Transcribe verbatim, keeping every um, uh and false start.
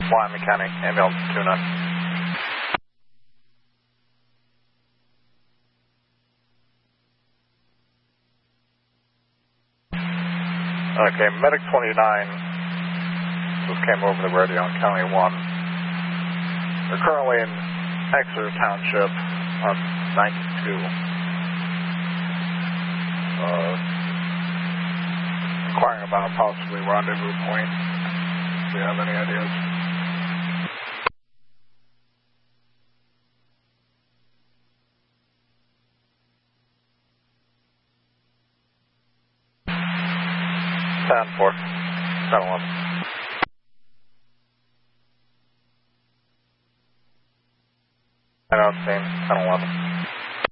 Flying mechanic, ambulance tuna. Okay, medic twenty-nine just came over the radio on County one. They're currently in Exeter Township on ninety-two. Uh, inquiring about possibly rendezvous point. Do you have any ideas? ten four, ten eleven. I don't see.